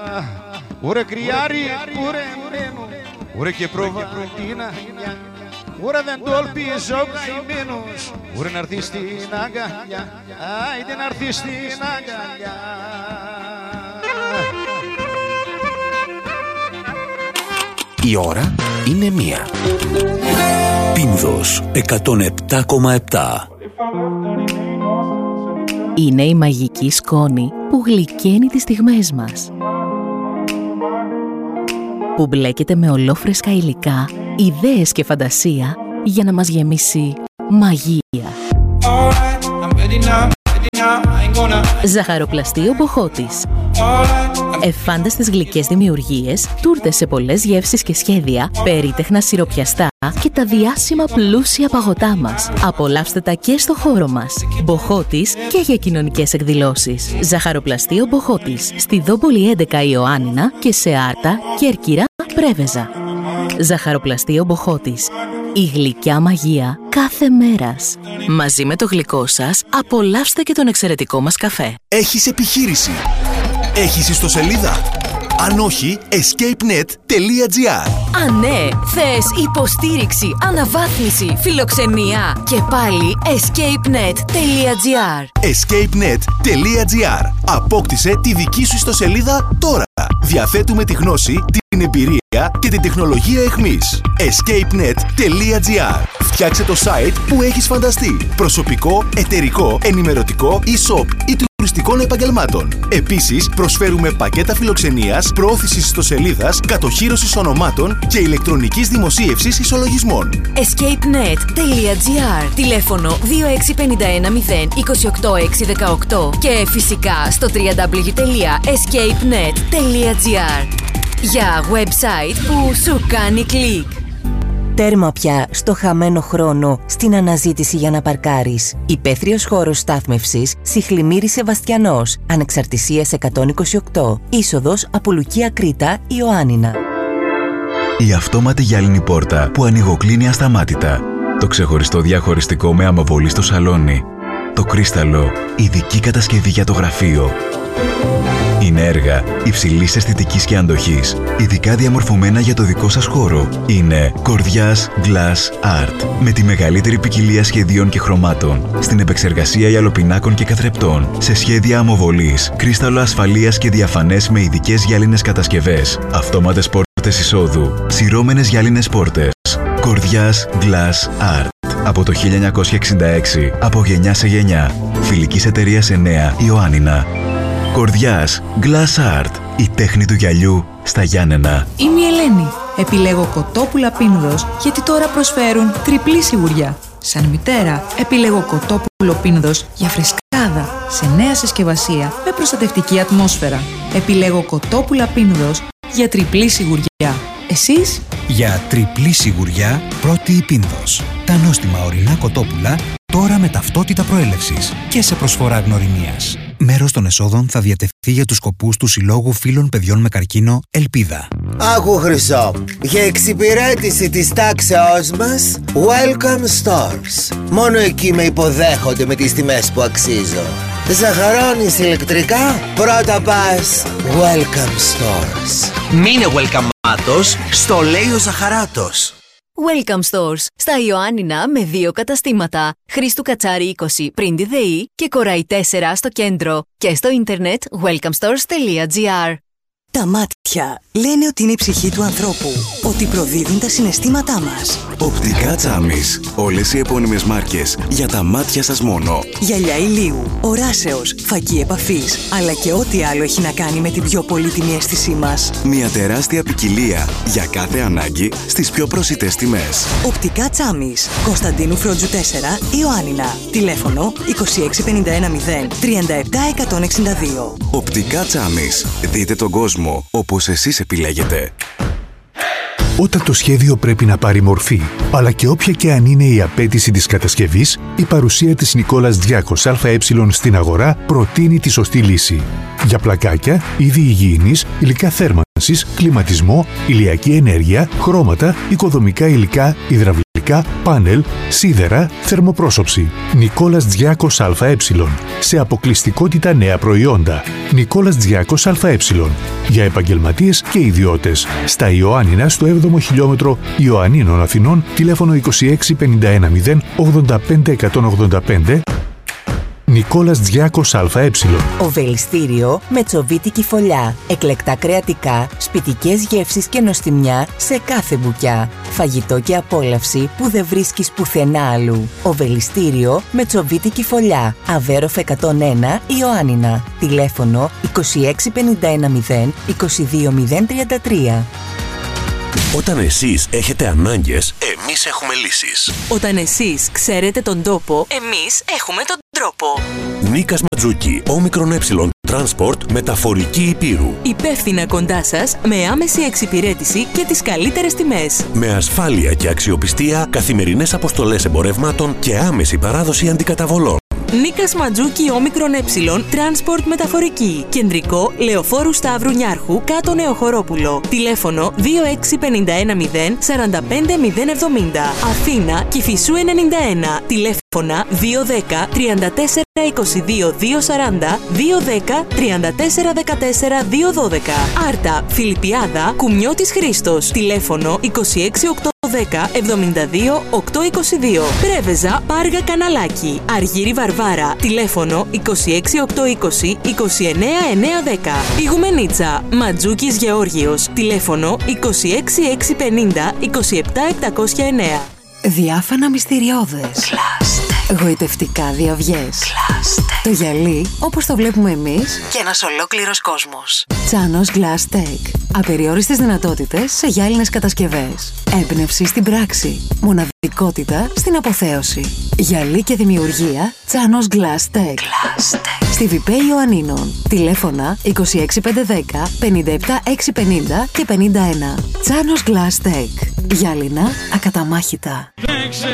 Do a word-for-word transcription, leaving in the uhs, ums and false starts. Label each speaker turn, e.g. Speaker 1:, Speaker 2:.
Speaker 1: Ωρε κρυάρι, ωρε μένω, ωρε και προβατίνα, ωρε δεν το ελπίζω καημένος, ωρε να έρθει στην αγκαλιά, άιντε να έρθει στην αγκαλιά.
Speaker 2: Η ώρα είναι μία. Πίνδος εκατόν επτά κόμμα επτά.
Speaker 3: Είναι η μαγική σκόνη που γλυκαίνει τις στιγμές μας, που μπλέκεται με ολόφρεσκα υλικά, ιδέες και φαντασία για να μας γεμίσει μαγεία. Ζαχαροπλαστείο Μποχώτης. Εφάνταστες γλυκές δημιουργίες, τούρτες σε πολλές γεύσεις και σχέδια, περίτεχνα σιροπιαστά και τα διάσημα πλούσια παγωτά μας. Απολαύστε τα και στο χώρο μας. Μποχώτης και για κοινωνικές εκδηλώσεις. Ζαχαροπλαστείο Μποχώτης. Στη Δόμπολη έντεκα Ιωάννινα και σε Άρτα, Κέρκυρα, Πρέβεζα. Ζαχαροπλαστείο Μποχώτης. Η γλυκιά μαγεία κάθε μέρας. Μαζί με το γλυκό σας, απολαύστε και τον εξαιρετικό μας καφέ.
Speaker 2: Έχεις επιχείρηση? Έχεις ιστοσελίδα? Αν όχι, escapenet τελεία gr.
Speaker 3: Αν ναι, θες υποστήριξη, αναβάθμιση, φιλοξενία και πάλι escapenet τελεία gr.
Speaker 2: escapenet τελεία gr. Απόκτησε τη δική σου ιστοσελίδα τώρα. Διαθέτουμε τη γνώση, την εμπειρία και την τεχνολογία εχμής. escapenet τελεία gr. Φτιάξε το site που έχεις φανταστεί. Προσωπικό, εταιρικό, ενημερωτικό, e-shop ή τουριστικών επαγγελμάτων. Επίσης, προσφέρουμε πακέτα φιλοξενίας, προώθησης ιστοσελίδας, κατοχύρωσης ονομάτων και ηλεκτρονικής δημοσίευσης ισολογισμών.
Speaker 3: escapenet τελεία gr. Τηλέφωνο δύο έξι πέντε ένα μηδέν δύο οκτώ έξι ένα οκτώ και φυσικά στο double-u double-u double-u τελεία escapenet τελεία gr για website που σου κάνει κλικ.
Speaker 4: Τέρμα πια στο χαμένο χρόνο στην αναζήτηση για να παρκάρεις. Υπαίθριος χώρος στάθμευσης Σιχλημύρη Σεβαστιανός, Ανεξαρτησίας εκατόν είκοσι οκτώ, είσοδος από Λουκία Κρήτα, Ιωάννινα.
Speaker 5: Η αυτόματη γυάλινη πόρτα που ανοιγοκλίνει ασταμάτητα. Το ξεχωριστό διαχωριστικό με αμοβολή στο σαλόνι. Το κρίσταλο, ειδική κατασκευή για το γραφείο. Είναι έργα υψηλής αισθητικής και αντοχής, ειδικά διαμορφωμένα για το δικό σας χώρο. Είναι Κορδιάς Glass Art, με τη μεγαλύτερη ποικιλία σχεδίων και χρωμάτων, στην επεξεργασία γυαλοπινάκων και καθρεπτών, σε σχέδια αμοβολής, κρίσταλο ασφαλείας και διαφανές με ειδικές γυάλινες κατασκευές, αυτόματες πόρτες εισόδου, σειρώμενες γυάλινες πόρτες. Κορδιάς Glass Art. Από το χίλια εννιακόσια εξήντα έξι, από γενιά σε γενιά. Φιλικής εταιρείας εννέα, Ιωάννινα. Κορδιάς Glass Art. Η τέχνη του γυαλιού στα Γιάννενα.
Speaker 6: Είμαι η Ελένη. Επιλέγω κοτόπουλα Πίνδος γιατί τώρα προσφέρουν τριπλή σιγουριά. Σαν μητέρα, επιλέγω κοτόπουλο Πίνδος για φρεσκάδα, σε νέα συσκευασία με προστατευτική ατμόσφαιρα. Επιλέγω κοτόπουλα Πίνδος για τριπλή σιγουριά. Εσείς?
Speaker 7: Για τριπλή σιγουριά, πρώτη η Πίνδος. Τα νόστιμα ορεινά κοτόπουλα τώρα με ταυτότητα προέλευσης και σε προσφορά γνωριμίας. Μέρος των εσόδων θα διατεθεί για τους σκοπούς του Συλλόγου Φίλων Παιδιών με Καρκίνο Ελπίδα.
Speaker 8: Άκου Χρυσό, για εξυπηρέτηση της τάξεώς μας, Welcome Stores. Μόνο εκεί με υποδέχονται με τις τιμές που αξίζω. Ζαχαρώνεις ηλεκτρικά, πρώτα πας Welcome Stores.
Speaker 9: Μείνε welcome-άτος, στο λέει ο Ζαχαράτος.
Speaker 3: Welcome Stores, στα Ιωάννινα με δύο καταστήματα. Χρήστου Κατσάρη είκοσι πριν τη ΔΕΗ και Κοραϊ τέσσερα στο κέντρο. Και στο ίντερνετ welcome stores τελεία gr.
Speaker 10: Τα μάτια λένε ότι είναι η ψυχή του ανθρώπου, ότι προδίδουν τα συναισθήματά μας.
Speaker 2: Οπτικά Τσάμις. Όλες οι επώνυμες μάρκες για τα μάτια σας μόνο.
Speaker 10: Γυαλιά ηλίου, οράσεως, φακή επαφής, αλλά και ό,τι άλλο έχει να κάνει με την πιο πολύτιμη αίσθησή μας.
Speaker 2: Μια τεράστια ποικιλία για κάθε ανάγκη στις πιο προσιτές τιμές.
Speaker 10: Οπτικά Τσάμις. Κωνσταντίνου Φρόντζου τέσσερα, Ιωάννινα. Τηλέφωνο είκοσι έξι πενήντα ένα μηδέν τριάντα επτά εκατόν εξήντα δύο.
Speaker 2: Οπτικά Τσάμις. Δείτε τον κόσμο όπως εσείς επιλέγετε.
Speaker 11: Όταν το σχέδιο πρέπει να πάρει μορφή, αλλά και όποια και αν είναι η απέτηση της κατασκευής, η παρουσία της Νικόλας Διάκος ΑΕ στην αγορά προτείνει τη σωστή λύση. Για πλακάκια, είδη υγιεινής, υλικά θέρμανσης, κλιματισμό, ηλιακή ενέργεια, χρώματα, οικοδομικά υλικά, υδραυλικά υλικά, πάνελ, σίδερα, θερμοπρόσωψη. Νικόλας Τζιάκος ΑΕ. Σε αποκλειστικότητα νέα προϊόντα. Νικόλας Τζιάκος ΑΕ. Για επαγγελματίες και ιδιώτες. Στα Ιωάννινα, στο έβδομο χιλιόμετρο Ιωαννίνων Αθηνών, τηλέφωνο είκοσι έξι πενήντα ένα μηδέν ογδόντα πέντε εκατόν ογδόντα πέντε. Νικόλας Τζιάκος ΑΕ.
Speaker 4: Οβελιστήριο με τσοβίτικη φωλιά. Εκλεκτά κρεατικά, σπιτικές γεύσεις και νοστιμιά σε κάθε μπουκιά. Φαγητό και απόλαυση που δεν βρίσκεις πουθενά αλλού. Οβελιστήριο με τσοβίτικη φωλιά. Αβέροφ εκατόν ένα Ιωάννινα. Τηλέφωνο είκοσι έξι πενήντα ένα μηδέν είκοσι δύο μηδέν τριάντα τρία.
Speaker 12: Όταν εσείς έχετε ανάγκες, εμείς έχουμε λύσεις.
Speaker 3: Όταν εσείς ξέρετε τον τόπο, εμείς έχουμε τον τρόπο.
Speaker 12: Νίκας Ματζούκη, όμικρον ε, Transport μεταφορική Υπήρου.
Speaker 3: Υπεύθυνα κοντά σας, με άμεση εξυπηρέτηση και τις καλύτερες τιμές.
Speaker 12: Με ασφάλεια και αξιοπιστία, καθημερινές αποστολές εμπορευμάτων και άμεση παράδοση αντικαταβολών.
Speaker 3: Νίκας Ματζούκη όμικρον ε, Transport μεταφορική. Κεντρικό, Λεωφόρου Σταύρου Νιάρχου, κάτω Νεοχωρόπουλο. Τηλέφωνο δύο έξι πενήντα ένα μηδέν σαράντα πέντε μηδέν εβδομήντα. Αθήνα, Κηφισού ενενήντα ένα. Τηλέφωνα δύο δέκα τριάντα τέσσερα είκοσι δύο δύο σαράντα, δύο δέκα τριάντα τέσσερα δεκατέσσερα δύο δώδεκα. Άρτα, Φιλιππιάδα, Κουμιώτης Χρήστος. Τηλέφωνο είκοσι έξι οκτώ δέκα εβδομήντα δύο οκτακόσια είκοσι δύο. Πρέβεζα, Πάργα Καναλάκι. Αργύρι Βαρβάρα. Τηλέφωνο είκοσι έξι οκτώ είκοσι είκοσι εννέα εννέα δέκα. Ιγουμενίτσα, Ματζούκης Γεώργιος. Τηλέφωνο είκοσι έξι έξι πενήντα είκοσι επτά επτακόσια εννέα.
Speaker 6: Διάφανα μυστηριώδες. Γοητευτικά διαυγές. Το γυαλί όπως το βλέπουμε εμείς
Speaker 10: Και ένας ολόκληρος κόσμος.
Speaker 6: Τσάνος Glass Tech. Απεριόριστες δυνατότητες σε γυάλινες κατασκευές. Έμπνευση στην πράξη. Μοναδικότητα στην αποθέωση. Γυαλί και δημιουργία Τσάνος Glass Tech. Στη Βιπέ Ιωαννίνων. Τηλέφωνα είκοσι έξι πεντακόσια δέκα πενήντα επτά εξακόσια πενήντα και πενήντα ένα. Τσάνος Glass Tech. Γυάλινα ακαταμάχητα.